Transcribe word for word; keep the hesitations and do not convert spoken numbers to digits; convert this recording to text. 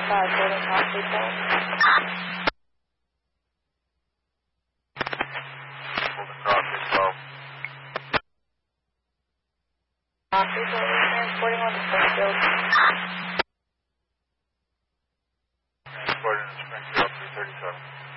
five, building copy, phone. Building copy, twelve. Copy, building transporting on to Springfield. Transporting to Springfield, three thirty-seven.